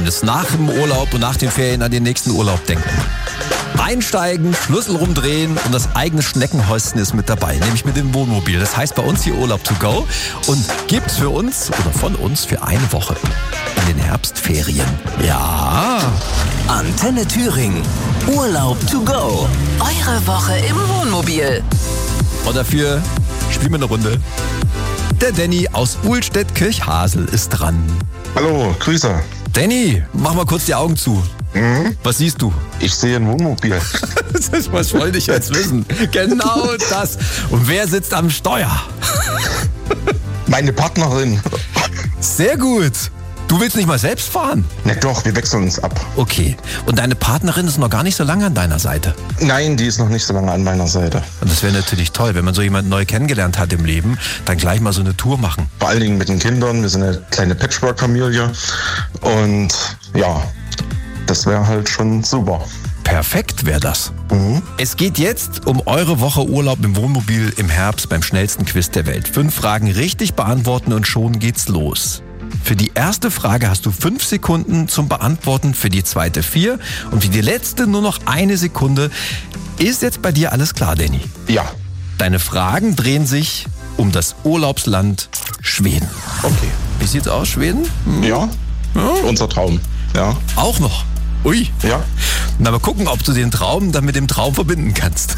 und jetzt nach dem Urlaub und nach den Ferien an den nächsten Urlaub denken. Einsteigen, Schlüssel rumdrehen und das eigene Schneckenhäuschen ist mit dabei, nämlich mit dem Wohnmobil. Das heißt bei uns hier Urlaub to go und gibt's für uns oder von uns für eine Woche in den Herbstferien. Ja. Antenne Thüringen. Urlaub to go. Eure Woche im Wohnmobil. Und dafür spielen wir eine Runde. Der Danny aus Uhlstedt-Kirchhasel ist dran. Hallo, Grüße. Danny, mach mal kurz die Augen zu. Was siehst du? Ich sehe ein Wohnmobil. Was wollte ich jetzt wissen? Genau das. Und wer sitzt am Steuer? Meine Partnerin. Sehr gut. Du willst nicht mal selbst fahren? Na doch, wir wechseln uns ab. Okay. Und deine Partnerin ist noch gar nicht so lange an deiner Seite? Nein, die ist noch nicht so lange an meiner Seite. Und das wäre natürlich toll, wenn man so jemanden neu kennengelernt hat im Leben, dann gleich mal so eine Tour machen. Vor allen Dingen mit den Kindern. Wir sind eine kleine Patchwork-Familie. Und ja, das wäre halt schon super. Perfekt wäre das. Es geht jetzt um eure Woche Urlaub im Wohnmobil im Herbst beim schnellsten Quiz der Welt. 5 Fragen richtig beantworten und schon geht's los. Für die erste Frage hast du 5 Sekunden zum Beantworten, für die zweite 4 und für die letzte nur noch 1 Sekunde. Ist jetzt bei dir alles klar, Danny? Ja. Deine Fragen drehen sich um das Urlaubsland Schweden. Okay. Wie sieht's aus, Schweden? Ja, unser Traum. Ja. Auch noch? Ui. Ja. Na, mal gucken, ob du den Traum dann mit dem Traum verbinden kannst.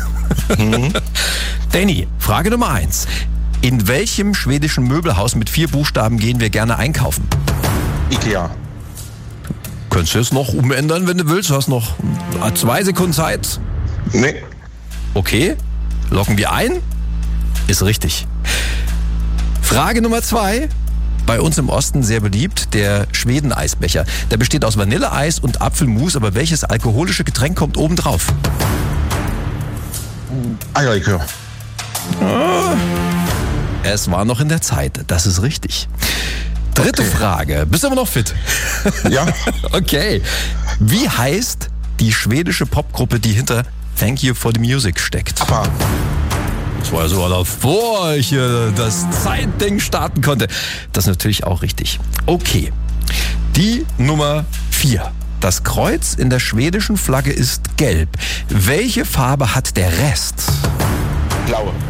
Danny, Frage Nummer 1. In welchem schwedischen Möbelhaus mit 4 Buchstaben gehen wir gerne einkaufen? Ikea. Könntest du jetzt noch umändern, wenn du willst. Du hast noch 2 Sekunden Zeit. Nee. Okay, locken wir ein. Ist richtig. Frage Nummer 2. Bei uns im Osten sehr beliebt, der Schweden-Eisbecher. Der besteht aus Vanilleeis und Apfelmus, aber welches alkoholische Getränk kommt oben drauf? Eierlikör. Es war noch in der Zeit, das ist richtig. Dritte Frage, bist du aber noch fit? Ja. Okay. Wie heißt die schwedische Popgruppe, die hinter Thank You for the Music steckt? ABBA. Das war ja so, bevor ich das Zeitding starten konnte. Das ist natürlich auch richtig. Okay, die Nummer 4. Das Kreuz in der schwedischen Flagge ist gelb. Welche Farbe hat der Rest? Blaue.